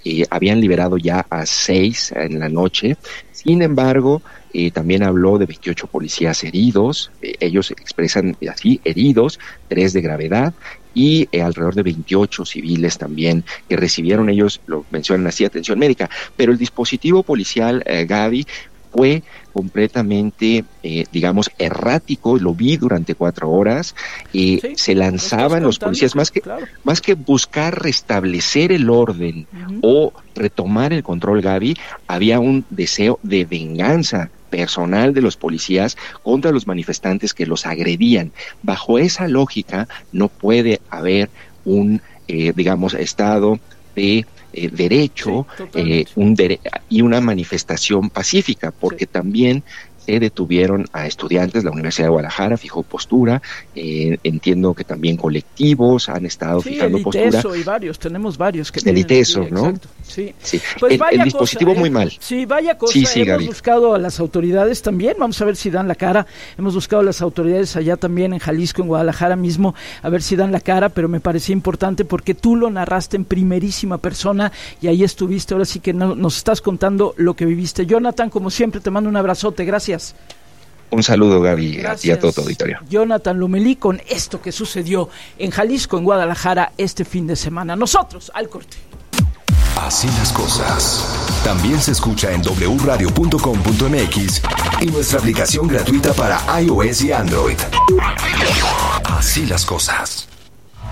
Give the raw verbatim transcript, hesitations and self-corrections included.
eh, habían liberado ya a seis en la noche. Sin embargo, eh, también habló de veintiocho policías heridos, eh, ellos expresan así, heridos, tres de gravedad, y eh, alrededor de veintiocho civiles también que recibieron, ellos lo mencionan así, atención médica. Pero el dispositivo policial, eh, Gaby, fue completamente, eh, digamos, errático. Lo vi durante cuatro horas. Eh, sí, se lanzaban los policías, más que, claro. más que buscar restablecer el orden uh-huh. o retomar el control, Gaby, había un deseo de venganza personal de los policías contra los manifestantes que los agredían. Bajo esa lógica, no puede haber un, eh, digamos, estado de Eh, derecho sí, eh, un dere- y una manifestación pacífica, porque sí. también se detuvieron a estudiantes. La Universidad de Guadalajara fijó postura, eh, entiendo que también colectivos han estado sí, fijando el postura. ITESO y varios, tenemos varios. Que el ITESO, sí, ¿no? Sí. sí. Pues el, el dispositivo cosa, muy ¿eh? mal. Sí, vaya cosa. Sí, sí, Hemos Gaby. buscado a las autoridades también, vamos a ver si dan la cara. Hemos buscado a las autoridades allá también en Jalisco, en Guadalajara mismo, a ver si dan la cara, pero me parecía importante porque tú lo narraste en primerísima persona y ahí estuviste, ahora sí que no, nos estás contando lo que viviste. Jonathan, como siempre, te mando un abrazote, gracias. Un saludo, Gaby, a ti y a todo tu auditorio. Jonathan Lomelí con esto que sucedió en Jalisco, en Guadalajara, este fin de semana. Nosotros, al corte. Así las cosas. También se escucha en doble u radio punto com punto m x y nuestra aplicación gratuita para iOS y Android. Así las cosas.